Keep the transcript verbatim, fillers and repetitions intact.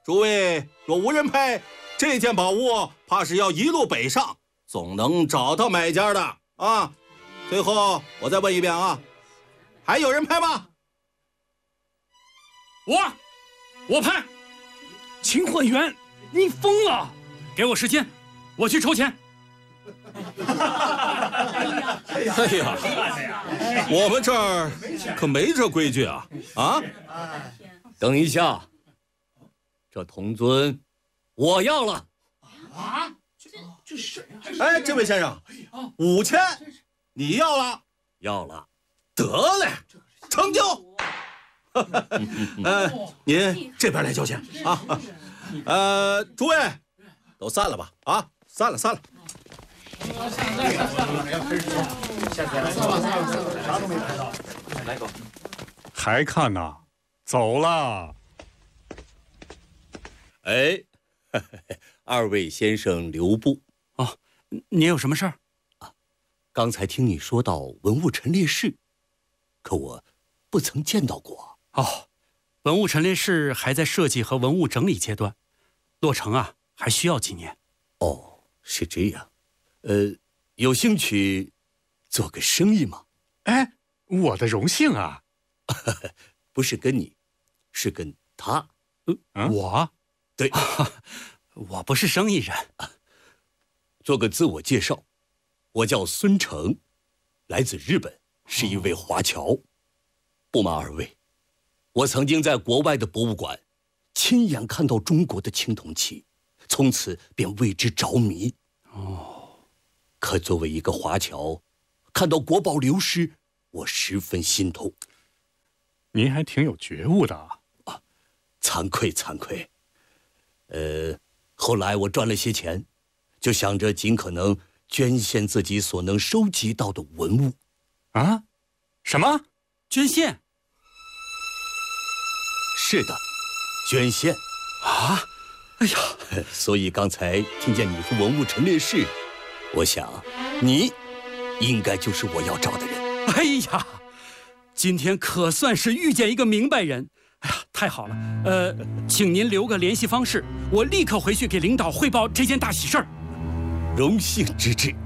诸位若无人拍，这件宝物怕是要一路北上，总能找到买家的啊！最后我再问一遍啊，还有人拍吗？ 我，我拍。秦焕元，你疯了！给我时间，我去筹钱。 哎呀，我们这儿可没这规矩啊！啊， 等一下，这铜尊我要了。 啊，这这是？ 哎，这位先生，五千，你要了？ 要了。 得嘞，成交。呃，您这边来交钱啊。呃，诸位，都散了吧？啊，散了，散了。 还看呐？走了。 哎，二位先生留步。 哦，你有什么事儿？ 啊，刚才听你说到文物陈列室，可我不曾见到过。 哦，文物陈列室还在设计和文物整理阶段，落成啊还需要几年。 哦，是这样。呃，有兴趣做个生意吗？ 哎，我的荣幸啊！ 不是跟你，是跟他。 嗯，我？ 对， 我不是生意人。 做个自我介绍，我叫孙成，来自日本，是一位华侨。不瞒二位，我曾经在国外的博物馆亲眼看到中国的青铜器，从此便为之着迷。 哦。 可作为一个华侨，看到国宝流失，我十分心痛。 您还挺有觉悟的啊！ 啊，惭愧惭愧。呃，后来我赚了些钱，就想着尽可能捐献自己所能收集到的文物。 啊？什么？ 捐献？ 是的，捐献。 啊？哎呀， 所以刚才听见你说文物陈列室，我想，你应该就是我要找的人。 哎呀，今天可算是遇见一个明白人。哎呀，太好了！呃，请您留个联系方式，我立刻回去给领导汇报这件大喜事儿。 荣幸之至。